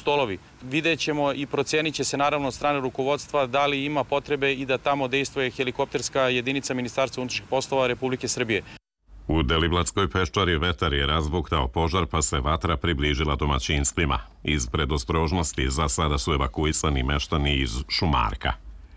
stolovi. Vidjet ćemo i procenit će se naravno od strane rukovodstva da li ima potrebe i da tamo dejstvuje helikopterska jedinica Ministarstva unutrašnjih poslova Republike Srbije. U Deliblatskoj peščari vetar je razbuktao požar pa se vatra približila domaćinstvima. Iz predostrožnosti za sada su evakuisani meštani iz Šumarka.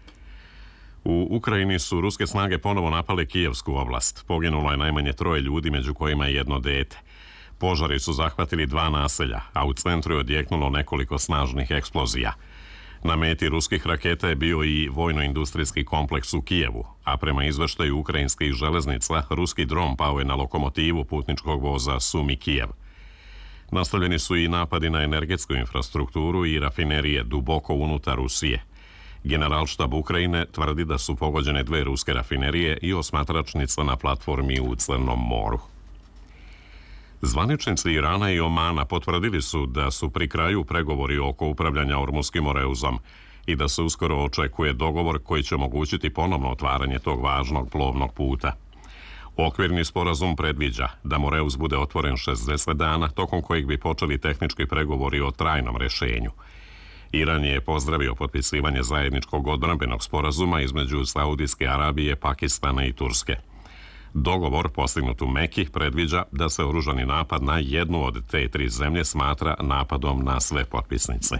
U Ukrajini su ruske snage ponovo napale Kijevsku oblast. Poginulo je najmanje 3 ljudi, među kojima je 1 dete. Požari su zahvatili 2 naselja, a u centru je odjeknulo nekoliko snažnih eksplozija. Na meti ruskih raketa je bio i vojno-industrijski kompleks u Kijevu, a prema izveštaju ukrajinskih železnica, ruski dron pao je na lokomotivu putničkog voza Sumi Kijev. Nastavljeni su i napadi na energetsku infrastrukturu i rafinerije duboko unutar Rusije. Generalštab Ukrajine tvrdi da su pogođene 2 ruske rafinerije i osmatračnica na platformi u Crnom moru. Zvaničnici Irana i Omana potvrdili su da su pri kraju pregovori oko upravljanja Ormuškim oreuzom i da se uskoro očekuje dogovor koji će omogućiti ponovno otvaranje tog važnog plovnog puta. Okvirni sporazum predviđa da Moreuz bude otvoren 60 dana, tokom kojeg bi počeli tehnički pregovori o trajnom rešenju. Iran je pozdravio potpisivanje zajedničkog odbrambenog sporazuma između Saudijske Arabije, Pakistana i Turske. Dogovor postignut u Meki predviđa da se oružani napad na jednu od te 3 zemlje smatra napadom na sve potpisnice.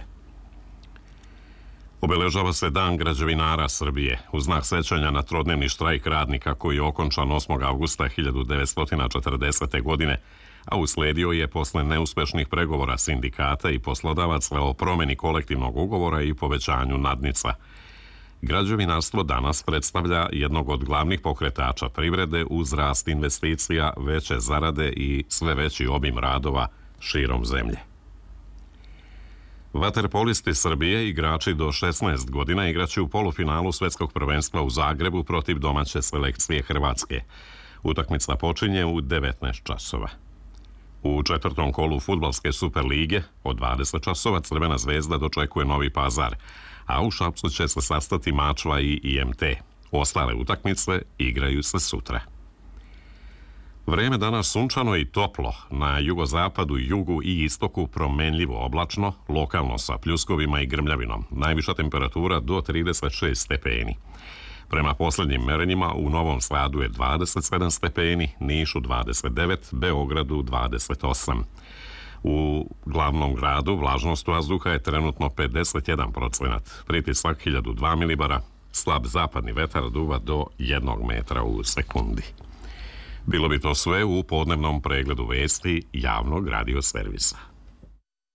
Obeležava se Dan građevinara Srbije u znak sećanja na trodnevni štrajk radnika koji je okončan 8. avgusta 1940. godine, a usledio je posle neuspešnih pregovora sindikata i poslodavaca o promeni kolektivnog ugovora i povećanju nadnica. Građevinarstvo danas predstavlja jednog od glavnih pokretača privrede uz rast investicija, veće zarade i sve veći obim radova širom zemlje. Vaterpolisti Srbije, igrači do 16 godina, igraće u polufinalu Svetskog prvenstva u Zagrebu protiv domaće selekcije Hrvatske. Utakmica počinje u 19 časova. U 4. kolu fudbalske Superlige od 20 časova Crvena zvezda dočekuje Novi Pazar, a u Šapcu će se sastati Mačva i IMT. Ostale utakmice igraju se sutra. Vreme danas sunčano i toplo, na jugozapadu, jugu i istoku promenljivo oblačno, lokalno sa pljuskovima i grmljavinom. Najviša temperatura do 36 stepeni. Prema posljednjim merenjima u Novom Sadu je 27 stepeni, Nišu 29, Beogradu 28. U glavnom gradu vlažnost vazduha je trenutno 51%, pritisak 1002 milibara, slab zapadni vetar duva do 1 metra u sekundi. Bilo bi to sve u podnevnom pregledu vesti javnog radio servisa.